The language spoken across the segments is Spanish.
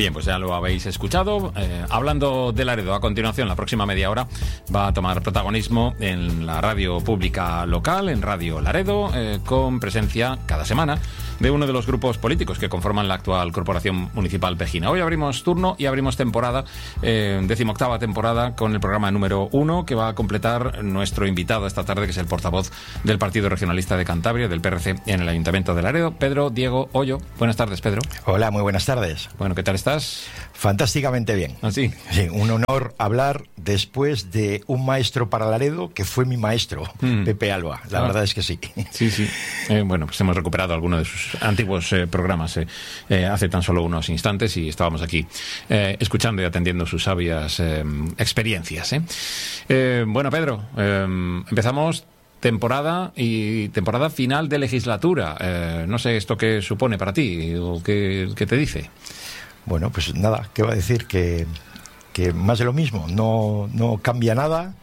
Bien, pues ya lo habéis escuchado. Hablando de Laredo, a continuación, la próxima media hora va a tomar protagonismo en la radio pública local, en Radio Laredo, con presencia cada semana de uno de los grupos políticos que conforman la actual Corporación Municipal Pejina. Hoy abrimos turno y abrimos temporada, 18ª temporada, con el programa número 1 que va a completar nuestro invitado esta tarde, que es el portavoz del Partido Regionalista de Cantabria, del PRC, en el Ayuntamiento de Laredo, Pedro Diego Hoyo. Buenas tardes, Pedro. Hola, muy buenas tardes. Bueno, ¿qué tal estás? Fantásticamente bien. ¿Ah, sí? Sí, un honor hablar después de un maestro para Laredo que fue mi maestro, Pepe Alba. La verdad es que sí. Sí. Bueno, pues hemos recuperado algunos de sus antiguos programas hace tan solo unos instantes y estábamos aquí escuchando y atendiendo sus sabias experiencias. Bueno, Pedro, empezamos temporada final de legislatura. No sé esto qué supone para ti o qué te dice. Bueno, pues nada, ¿qué va a decir? Que más de lo mismo, no cambia nada.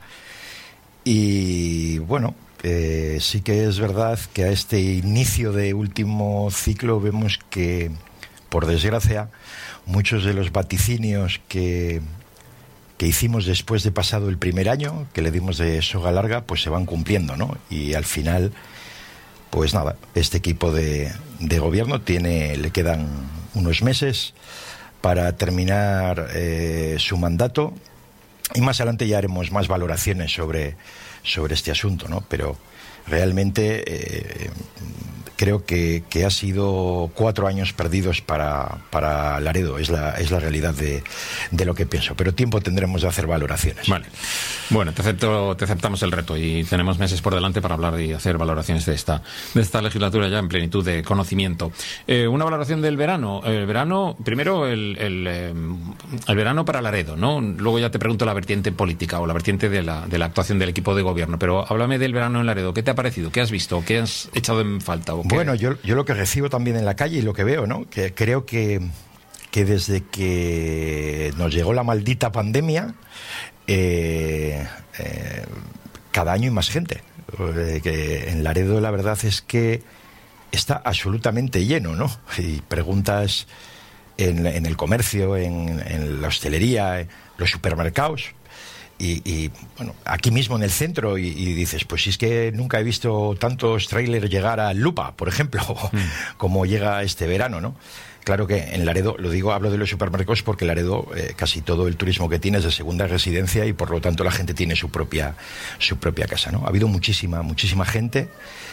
Y bueno, sí que es verdad que a este inicio de último ciclo vemos que, por desgracia, muchos de los vaticinios que hicimos después de pasado el primer año, que le dimos de soga larga, pues se van cumpliendo, ¿no? Y al final, pues nada, este equipo de gobierno le quedan unos meses para terminar su mandato, y más adelante ya haremos más valoraciones sobre este asunto, ¿no? Pero realmente creo que ha sido 4 años perdidos para Laredo. Es la realidad de lo que pienso. Pero tiempo tendremos de hacer valoraciones. Vale. Bueno, te aceptamos el reto y tenemos meses por delante para hablar y hacer valoraciones de esta legislatura ya en plenitud de conocimiento. Una valoración del verano. El verano, primero el verano para Laredo, ¿no? Luego ya te pregunto la vertiente política o la vertiente de la actuación del equipo de gobierno. Pero háblame del verano en Laredo. ¿Qué te ha parecido? ¿Qué has visto? ¿Qué has echado en falta? Bueno, yo lo que recibo también en la calle y lo que veo, ¿no? Que creo que desde que nos llegó la maldita pandemia, cada año hay más gente. Que en Laredo la verdad es que está absolutamente lleno, ¿no? Y preguntas en el comercio, en la hostelería, en los supermercados. Y bueno, aquí mismo en el centro y dices, pues si es que nunca he visto tantos trailers llegar a Lupa, por ejemplo, como llega este verano, ¿no? Claro que en Laredo, hablo de los supermercados porque Laredo casi todo el turismo que tiene es de segunda residencia y por lo tanto la gente tiene su propia casa, ¿no? Ha habido muchísima gente.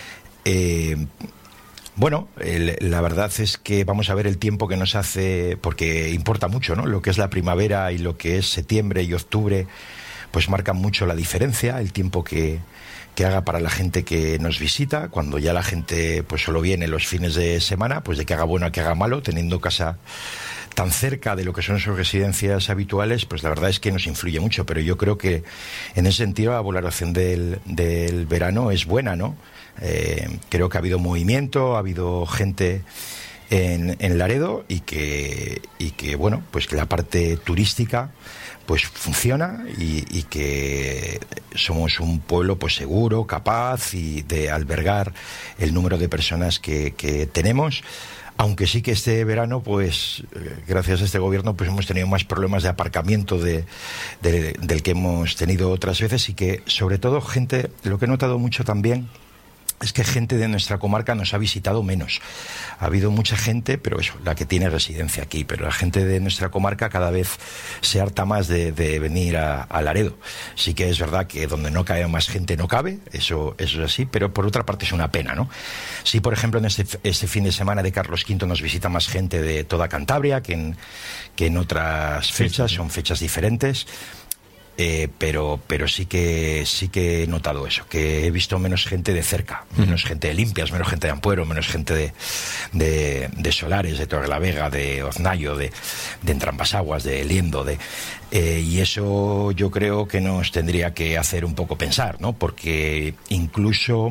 Bueno, la verdad es que vamos a ver el tiempo que nos hace, porque importa mucho, ¿no? Lo que es la primavera y lo que es septiembre y octubre, pues marcan mucho la diferencia, el tiempo que haga para la gente que nos visita. Cuando ya la gente pues solo viene los fines de semana, pues de que haga bueno a que haga malo, teniendo casa tan cerca de lo que son sus residencias habituales, pues la verdad es que nos influye mucho. Pero yo creo que en ese sentido la valoración del verano es buena, ¿no? Creo que ha habido movimiento, ha habido gente en Laredo y que bueno, pues que la parte turística pues funciona y que somos un pueblo pues seguro, capaz y de albergar el número de personas que tenemos. Aunque sí que este verano, pues gracias a este gobierno, pues hemos tenido más problemas de aparcamiento del que hemos tenido otras veces, y que sobre todo gente, lo que he notado mucho también es que gente de nuestra comarca nos ha visitado menos. Ha habido mucha gente, pero eso, la que tiene residencia aquí, pero la gente de nuestra comarca cada vez se harta más de venir a Laredo. Sí que es verdad que donde no cabe más gente no cabe, eso es así, pero por otra parte es una pena, ¿no? Sí, por ejemplo, en este fin de semana de Carlos V nos visita más gente de toda Cantabria que en otras fechas, son fechas diferentes. Pero sí que he notado eso, que he visto menos gente de cerca, menos gente de Limpias, menos gente de Ampuero, menos gente de Solares, de Torrelavega, de Oznayo, de Entrambas-Aguas, de Liendo, y eso yo creo que nos tendría que hacer un poco pensar, ¿no? Porque incluso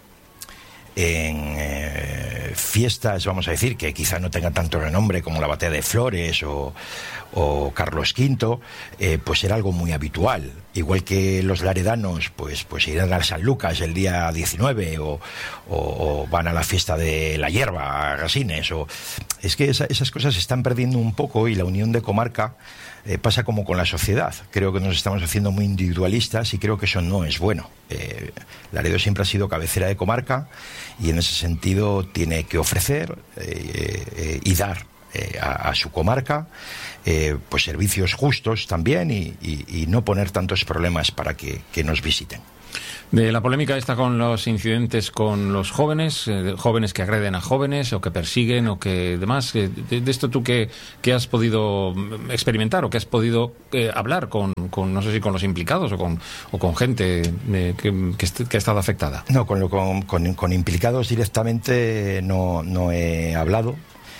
en fiestas, vamos a decir, que quizá no tengan tanto renombre como la Batalla de Flores o Carlos V, pues era algo muy habitual. igual que los laredanos pues irán a San Lucas el día 19 o van a la fiesta de la hierba, a Gasines, es que esas cosas se están perdiendo un poco, y la unión de comarca pasa como con la sociedad. Creo que nos estamos haciendo muy individualistas y creo que eso no es bueno. Laredo siempre ha sido cabecera de comarca y en ese sentido tiene que ofrecer y dar a su comarca pues servicios justos también, y no poner tantos problemas para que nos visiten. De la polémica esta con los incidentes con los jóvenes, jóvenes que agreden a jóvenes o que persiguen o que demás, de esto tú que has podido experimentar o que has podido hablar con no sé si con los implicados o con gente que ha estado afectada. No, con implicados directamente no he hablado.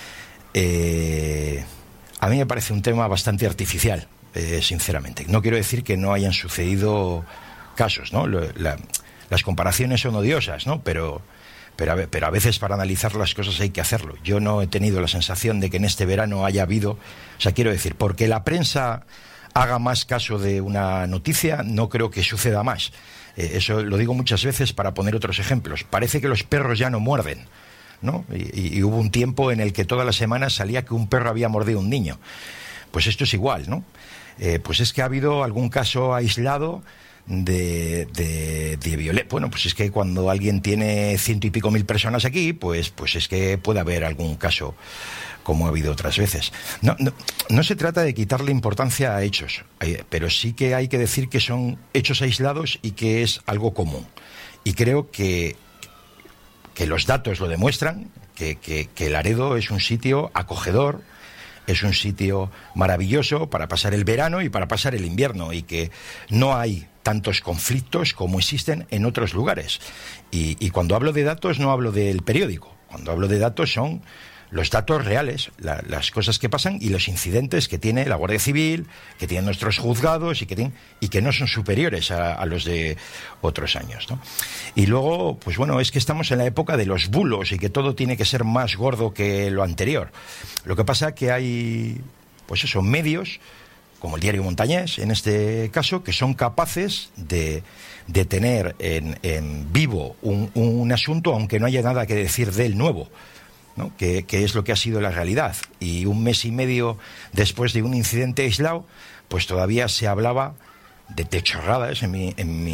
A mí me parece un tema bastante artificial, sinceramente. No quiero decir que no hayan sucedido casos, ¿no? Las comparaciones son odiosas, ¿no? Pero a veces para analizar las cosas hay que hacerlo. Yo no he tenido la sensación de que en este verano haya habido... O sea, quiero decir, porque la prensa haga más caso de una noticia, no creo que suceda más. Eso lo digo muchas veces para poner otros ejemplos. Parece que los perros ya no muerden, ¿no? Y hubo un tiempo en el que todas las semanas salía que un perro había mordido a un niño. Pues esto es igual, ¿no? Pues es que ha habido algún caso aislado de violencia. Bueno, pues es que cuando alguien tiene 100 y pico mil personas aquí, pues es que puede haber algún caso como ha habido otras veces. No se trata de quitarle importancia a hechos, pero sí que hay que decir que son hechos aislados y que es algo común. Y creo que los datos lo demuestran, que Laredo es un sitio acogedor, es un sitio maravilloso para pasar el verano y para pasar el invierno, y que no hay tantos conflictos como existen en otros lugares. Y cuando hablo de datos no hablo del periódico. Cuando hablo de datos son los datos reales, las cosas que pasan y los incidentes que tiene la Guardia Civil, que tienen nuestros juzgados y que no son superiores a los de otros años, ¿no? Y luego, pues bueno, es que estamos en la época de los bulos y que todo tiene que ser más gordo que lo anterior. Lo que pasa que hay, pues eso, medios como el Diario Montañés, en este caso, que son capaces de tener en vivo un asunto, aunque no haya nada que decir del nuevo, ¿no? Que es lo que ha sido la realidad. Y un mes y medio después de un incidente aislado, pues todavía se hablaba de techorradas a mi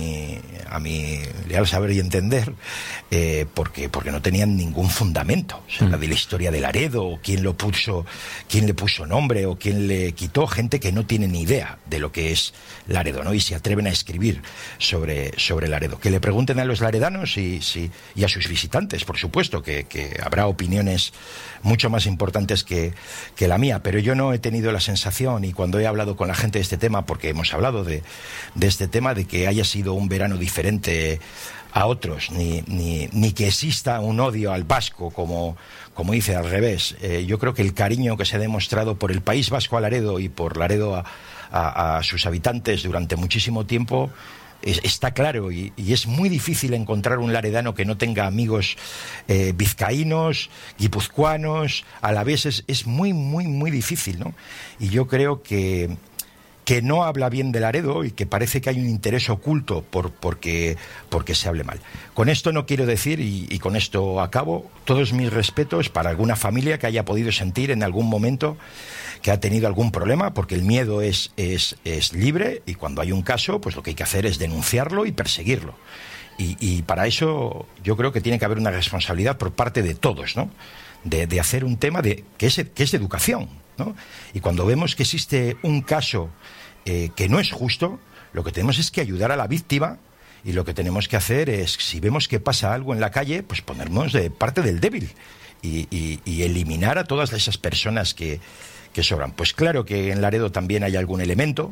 leal saber y entender, porque no tenían ningún fundamento. O sea, la de la historia de Laredo, o quién le puso nombre, o quién le quitó, gente que no tiene ni idea de lo que es Laredo, ¿no? Y se atreven a escribir sobre Laredo. Que le pregunten a los laredanos y a sus visitantes, por supuesto, que habrá opiniones mucho más importantes que la mía, pero yo no he tenido la sensación, y cuando he hablado con la gente de este tema, porque hemos hablado de este tema, de que haya sido un verano diferente a otros, ni que exista un odio al vasco, como dice, al revés. Yo creo que el cariño que se ha demostrado por el País Vasco a Laredo y por Laredo a sus habitantes durante muchísimo tiempo está claro, y es muy difícil encontrar un laredano que no tenga amigos vizcaínos, guipuzcoanos, alaveses. Es muy, muy, muy difícil, ¿no? Y yo creo que no habla bien de Laredo y que parece que hay un interés oculto porque se hable mal. Con esto no quiero decir, y con esto acabo, todos mis respetos para alguna familia que haya podido sentir en algún momento que ha tenido algún problema, porque el miedo es libre, y cuando hay un caso, pues lo que hay que hacer es denunciarlo y perseguirlo. Y para eso yo creo que tiene que haber una responsabilidad por parte de todos, ¿no? De hacer un tema que es educación, ¿no? Y cuando vemos que existe un caso que no es justo, lo que tenemos es que ayudar a la víctima, y lo que tenemos que hacer es, si vemos que pasa algo en la calle, pues ponernos de parte del débil y eliminar a todas esas personas que sobran. Pues claro que en Laredo también hay algún elemento.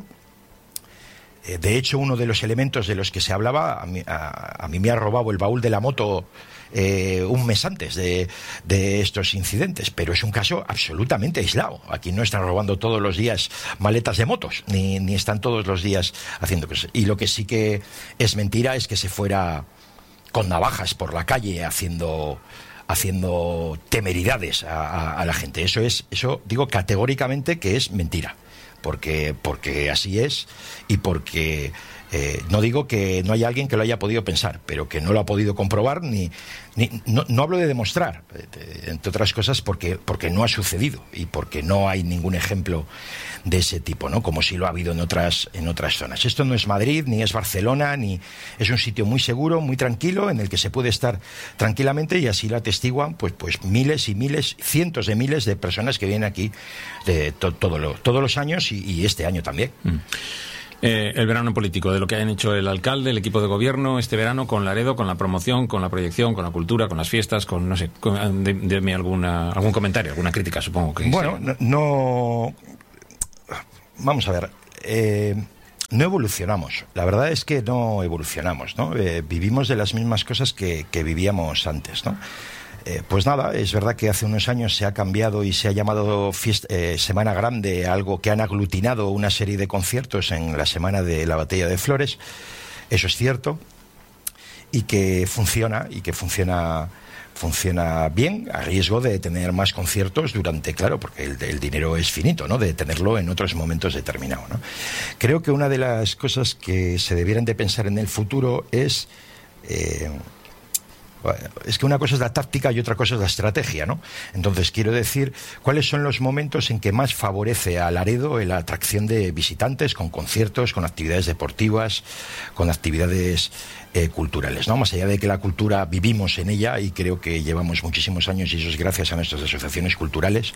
De hecho, uno de los elementos de los que se hablaba, a mí me ha robado el baúl de la moto un mes antes de estos incidentes, pero es un caso absolutamente aislado. Aquí no están robando todos los días maletas de motos, ni están todos los días haciendo cosas. Y lo que sí que es mentira es que se fuera con navajas por la calle haciendo temeridades a la gente. Eso digo categóricamente que es mentira. porque así es y porque no digo que no haya alguien que lo haya podido pensar, pero que no lo ha podido comprobar no hablo de demostrar, entre otras cosas porque no ha sucedido y porque no hay ningún ejemplo de ese tipo, ¿no? Como si lo ha habido en otras zonas. Esto no es Madrid, ni es Barcelona, ni es un sitio muy seguro, muy tranquilo, en el que se puede estar tranquilamente, y así lo atestiguan pues miles y miles, cientos de miles de personas que vienen aquí todos los años y este año también. El verano político, de lo que hayan hecho el alcalde, el equipo de gobierno este verano con Laredo, con la promoción, con la proyección, con la cultura, con las fiestas, con, no sé, deme algún comentario, alguna crítica, supongo que... Bueno, sí. no... Vamos a ver, no evolucionamos. La verdad es que no evolucionamos, ¿no? Vivimos de las mismas cosas que vivíamos antes, ¿no? Pues nada, es verdad que hace unos años se ha cambiado y se ha llamado Semana Grande, algo que han aglutinado una serie de conciertos en la Semana de la Batalla de Flores. Eso es cierto, y que funciona bien, a riesgo de tener más conciertos claro, porque el dinero es finito, ¿no? De tenerlo en otros momentos determinados, ¿no? Creo que una de las cosas que se debieran de pensar en el futuro es que una cosa es la táctica y otra cosa es la estrategia, ¿no? Entonces, quiero decir, ¿cuáles son los momentos en que más favorece a Laredo la atracción de visitantes con conciertos, con actividades deportivas, con actividades culturales, ¿no? Más allá de que la cultura vivimos en ella, y creo que llevamos muchísimos años, y eso es gracias a nuestras asociaciones culturales,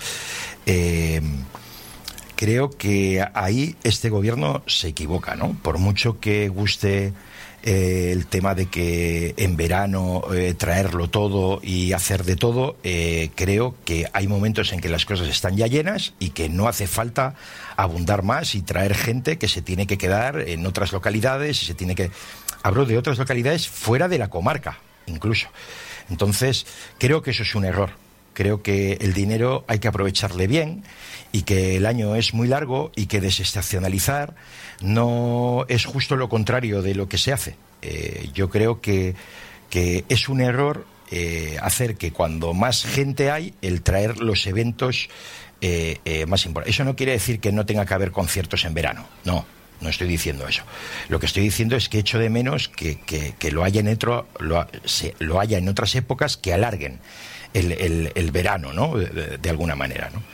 creo que ahí este gobierno se equivoca, ¿no? Por mucho que guste el tema de que en verano traerlo todo y hacer de todo, creo que hay momentos en que las cosas están ya llenas y que no hace falta abundar más y traer gente que se tiene que quedar en otras localidades, hablo de otras localidades fuera de la comarca incluso. Entonces creo que eso es un error. Creo que el dinero hay que aprovecharle bien, y que el año es muy largo, y que desestacionalizar no es justo lo contrario de lo que se hace. Yo creo que es un error hacer que cuando más gente hay, el traer los eventos más importantes. Eso no quiere decir que no tenga que haber conciertos en verano, no estoy diciendo eso. Lo que estoy diciendo es que echo de menos que lo haya en otras épocas, que alarguen el verano, ¿no? De alguna manera, ¿no?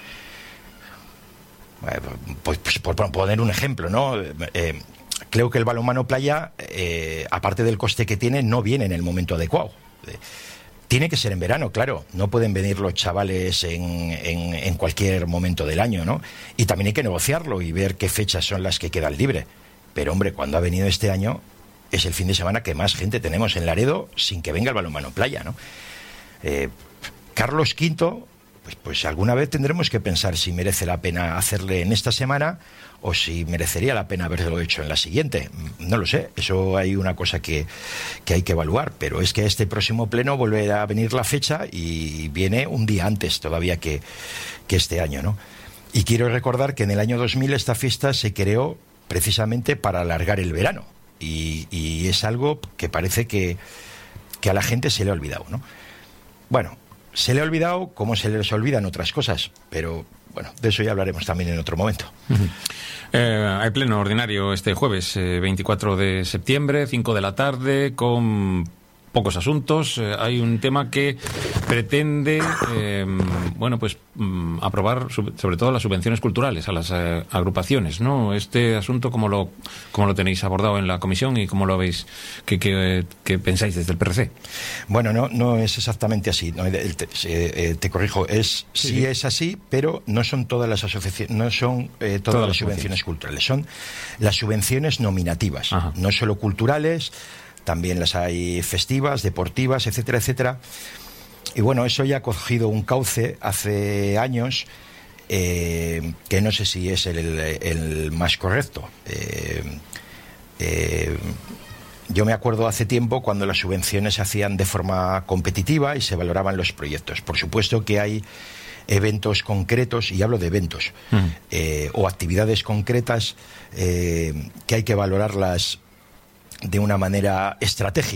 Pues por poner un ejemplo, ¿no? Creo que el balonmano playa, aparte del coste que tiene, no viene en el momento adecuado. Tiene que ser en verano, claro. No pueden venir los chavales en cualquier momento del año, ¿no? Y también hay que negociarlo y ver qué fechas son las que quedan libres. Pero, hombre, cuando ha venido este año, es el fin de semana que más gente tenemos en Laredo sin que venga el balonmano playa, ¿no? Carlos V, pues alguna vez tendremos que pensar si merece la pena hacerle en esta semana o si merecería la pena haberlo hecho en la siguiente. No lo sé, eso hay una cosa que hay que evaluar, pero es que este próximo pleno vuelve a venir la fecha y viene un día antes todavía que este año, ¿no? Y quiero recordar que en el año 2000 esta fiesta se creó precisamente para alargar el verano, y es algo que parece que a la gente se le ha olvidado, ¿no? Bueno, se le ha olvidado como se les olvidan otras cosas, pero bueno, de eso ya hablaremos también en otro momento. Hay pleno ordinario este jueves, 24 de septiembre, 5 de la tarde, con pocos asuntos. Hay un tema que pretende aprobar sobre todo las subvenciones culturales a las agrupaciones, ¿no? Este asunto, ¿cómo lo tenéis abordado en la comisión y cómo lo veis, qué pensáis desde el PRC? Bueno, no es exactamente así, ¿no? Te corrijo, sí es así, pero no son todas las asociaciones, no son todas las subvenciones culturales, son las subvenciones nominativas. Ajá. No solo culturales, también las hay festivas, deportivas, etcétera, etcétera. Y bueno, eso ya ha cogido un cauce hace años que no sé si es el más correcto. Yo me acuerdo hace tiempo cuando las subvenciones se hacían de forma competitiva y se valoraban los proyectos. Por supuesto que hay eventos concretos, y hablo de eventos, o actividades concretas que hay que valorarlas de una manera estratégica,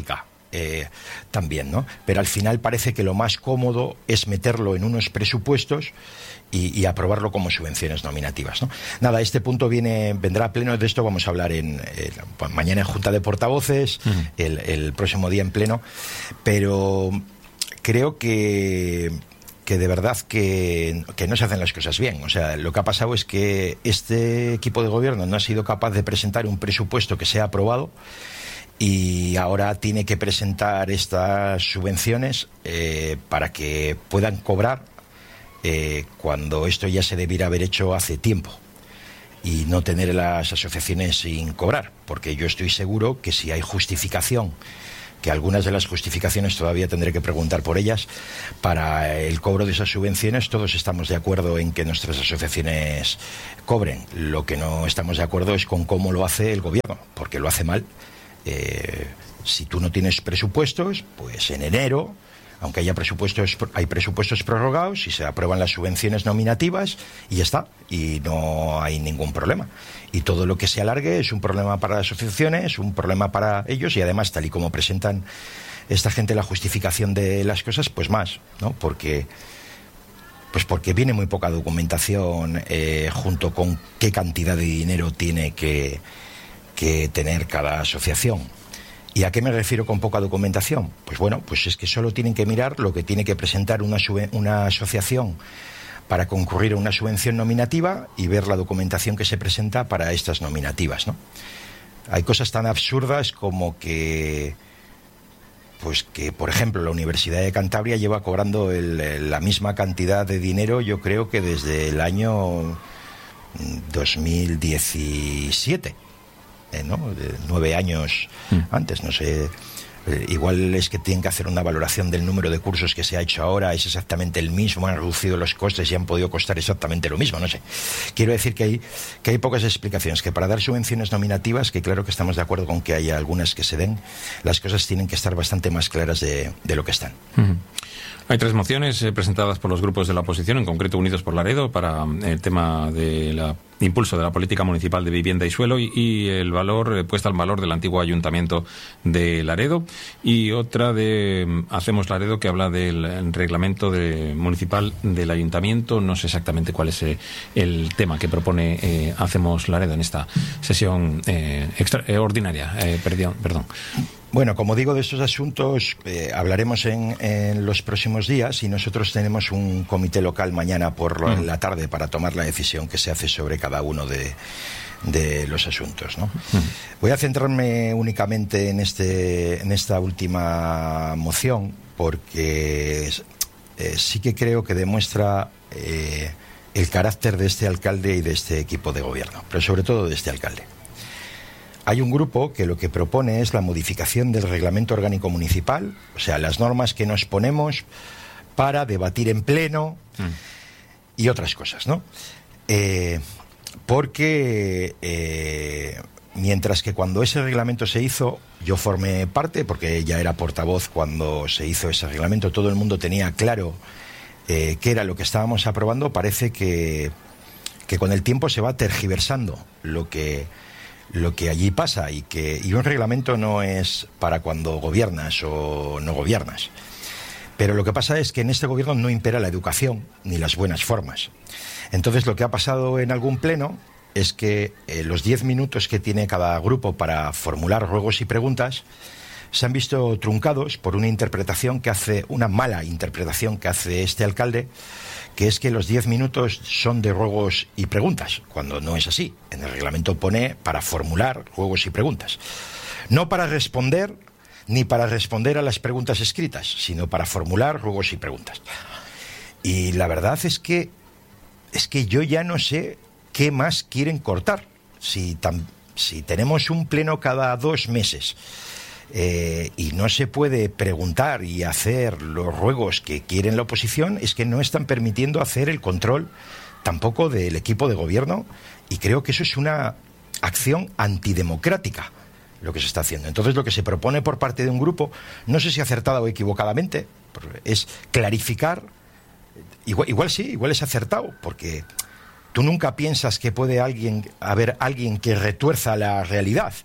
también, ¿no? Pero al final parece que lo más cómodo es meterlo en unos presupuestos y aprobarlo como subvenciones nominativas, ¿no? Nada, este punto vendrá a pleno. De esto vamos a hablar mañana en Junta de Portavoces, el próximo día en pleno, pero creo que de verdad que no se hacen las cosas bien. O sea, lo que ha pasado es que este equipo de gobierno no ha sido capaz de presentar un presupuesto que sea aprobado, y ahora tiene que presentar estas subvenciones para que puedan cobrar cuando esto ya se debiera haber hecho hace tiempo, y no tener las asociaciones sin cobrar, porque yo estoy seguro que si hay justificación, que algunas de las justificaciones todavía tendré que preguntar por ellas, para el cobro de esas subvenciones todos estamos de acuerdo en que nuestras asociaciones cobren. Lo que no estamos de acuerdo es con cómo lo hace el gobierno, porque lo hace mal. Si tú no tienes presupuestos, pues en enero, aunque haya hay presupuestos prorrogados y se aprueban las subvenciones nominativas y ya está, y no hay ningún problema. Y todo lo que se alargue es un problema para las asociaciones, un problema para ellos, y además, tal y como presentan esta gente la justificación de las cosas, pues más, ¿no? Porque viene muy poca documentación junto con qué cantidad de dinero tiene que tener cada asociación. ¿Y a qué me refiero con poca documentación? Pues bueno, pues es que solo tienen que mirar lo que tiene que presentar una asociación para concurrir a una subvención nominativa y ver la documentación que se presenta para estas nominativas, ¿no? Hay cosas tan absurdas como que, por ejemplo, la Universidad de Cantabria lleva cobrando la misma cantidad de dinero, yo creo que desde el año 2017. ¿No? De 9 años antes, no sé. Igual es que tienen que hacer una valoración del número de cursos que se ha hecho ahora, es exactamente el mismo, han reducido los costes y han podido costar exactamente lo mismo, no sé. Quiero decir que hay pocas explicaciones, que para dar subvenciones nominativas, que claro que estamos de acuerdo con que haya algunas que se den, las cosas tienen que estar bastante más claras de lo que están. Hay 3 mociones presentadas por los grupos de la oposición, en concreto Unidos por Laredo, para el tema del impulso de la política municipal de vivienda y suelo y el valor, puesta al valor del antiguo ayuntamiento de Laredo, y otra de Hacemos Laredo, que habla del reglamento municipal del ayuntamiento. No sé exactamente cuál es el tema que propone Hacemos Laredo en esta sesión extraordinaria. Perdón. Bueno, como digo, de estos asuntos hablaremos en los próximos días, y nosotros tenemos un comité local mañana por la tarde para tomar la decisión que se hace sobre cada uno de los asuntos, ¿no? Voy a centrarme únicamente en esta última moción, porque sí que creo que demuestra el carácter de este alcalde y de este equipo de gobierno, pero sobre todo de este alcalde. Hay un grupo que lo que propone es la modificación del reglamento orgánico municipal, o sea, las normas que nos ponemos para debatir en pleno y otras cosas, ¿no? Porque mientras que cuando ese reglamento se hizo, yo formé parte, porque ya era portavoz cuando se hizo ese reglamento, todo el mundo tenía claro qué era lo que estábamos aprobando. Parece que con el tiempo se va tergiversando lo que allí pasa, y un reglamento no es para cuando gobiernas o no gobiernas. Pero lo que pasa es que en este gobierno no impera la educación ni las buenas formas. Entonces, lo que ha pasado en algún pleno es que los 10 minutos que tiene cada grupo para formular ruegos y preguntas se han visto truncados por una mala interpretación que hace este alcalde, que es que los 10 minutos son de ruegos y preguntas, cuando no es así. En el reglamento pone para formular ruegos y preguntas. No para responder, ni para responder a las preguntas escritas, sino para formular ruegos y preguntas. Y la verdad es que yo ya no sé qué más quieren cortar. Si tenemos un pleno cada 2 meses, y no se puede preguntar y hacer los ruegos que quieren la oposición, es que no están permitiendo hacer el control tampoco del equipo de gobierno, y creo que eso es una acción antidemocrática lo que se está haciendo. Entonces, lo que se propone por parte de un grupo, no sé si acertada o equivocadamente, es clarificar. Igual es acertado, porque tú nunca piensas que puede haber alguien que retuerza la realidad.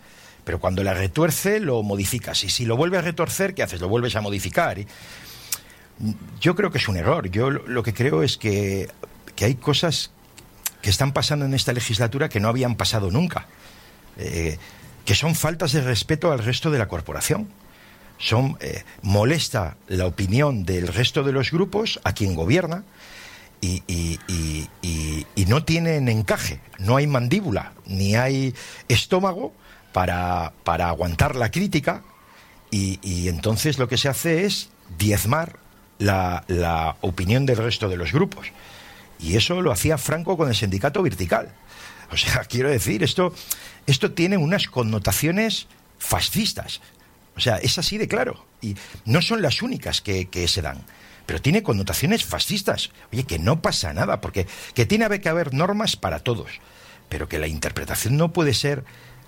pero cuando la retuerce lo modificas, y si lo vuelves a retorcer, ¿qué haces? Lo vuelves a modificar. Yo creo que es un error. Yo lo que creo es que hay cosas que están pasando en esta legislatura que no habían pasado nunca, que son faltas de respeto al resto de la corporación. Molesta la opinión del resto de los grupos a quien gobierna, y no tienen encaje, no hay mandíbula, ni hay estómago para aguantar la crítica, y entonces lo que se hace es diezmar la opinión del resto de los grupos. Y eso lo hacía Franco con el sindicato vertical. O sea, quiero decir, esto tiene unas connotaciones fascistas. O sea, es así de claro. Y no son las únicas que se dan, pero tiene connotaciones fascistas. Oye, que no pasa nada, porque que tiene que haber normas para todos, pero que la interpretación no puede ser,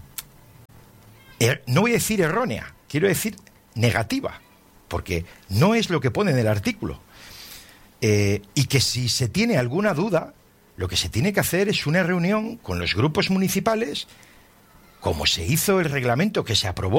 no voy a decir errónea, quiero decir negativa, porque no es lo que pone en el artículo. Y que si se tiene alguna duda, lo que se tiene que hacer es una reunión con los grupos municipales, como se hizo el reglamento que se aprobó